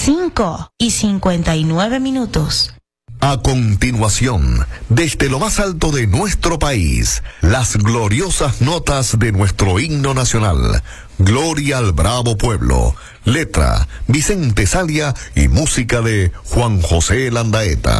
5:59. A continuación, desde lo más alto de nuestro país, las gloriosas notas de nuestro himno nacional. Gloria al bravo pueblo. Letra, Vicente Salia y música de Juan José Landaeta.